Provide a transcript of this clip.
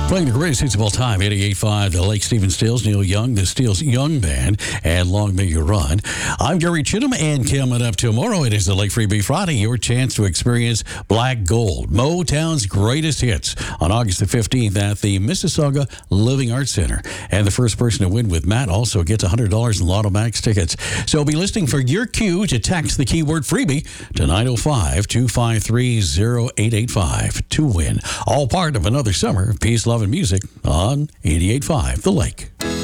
Playing the greatest hits of all time, 88.5, the Lake Stephen Stills, Neil Young, the Stills Young Band, and Long May You Run. I'm Gary Chittum, and coming up tomorrow, it is the Lake Freebie Friday, your chance to experience Black Gold, Motown's greatest hits, on August the 15th at the Mississauga Living Arts Center. And the first person to win with Matt also gets $100 in Lotto Max tickets. So be listening for your cue to text the keyword freebie to 905-253-0885 to win. All part of another summer of peace, love, and music on 88.5 The Lake.